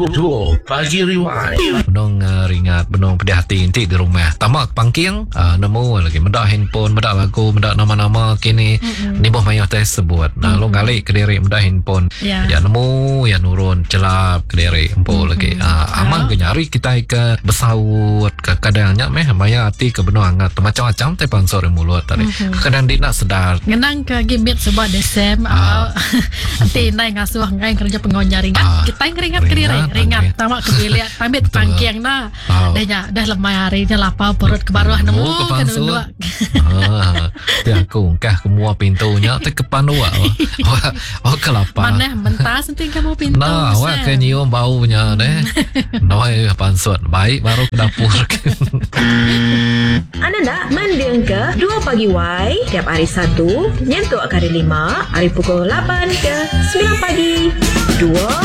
Dua Pagi Rewind. Benong ringat, benong pedih hati inti di rumah. Tamak pangking, nemu lagi medak handphone, medak lagu, medak nama-nama kini. Ni boh mayah tes sebut. Nah, lo ngalik ke diri medak handphone. Ya nemu, ya nurun celap ke diri empo lagi. Aman ke nyari kita ke besaut ke kadangnya meh mayah hati ke benong angat macam-macam te pansor mulut tadi. Kadang dia nak sedar. Ngenang ke gimit sebuah desem. Nanti nai ngasuh ngai kerja pengonya ringat. Kita yang ringat ke diri, ringat. Tamak ke bilik, pamit pangking na. Dah lemah harinya lapar perut ke bawah nemu ke dua. Ya aku kah semua pintunya te ke panua. Oh kelapa. Mana mentas nanti kamu pintu. Nah, awak ke nyium baunya deh. Noi pansut baik baru ke dapur. Anda nak mendeng ke 2 Pagi Y tiap hari Sabtu nyentuk ke hari 5 hari pukul 8 ke 9 pagi. 2